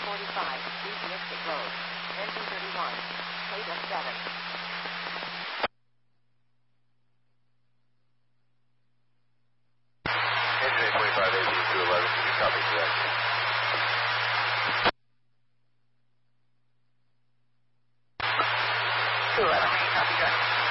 45, East Mystic Road. Engine 31, plate of 7. Engine 45, AV 211, can you copy correct? 211, copy correct.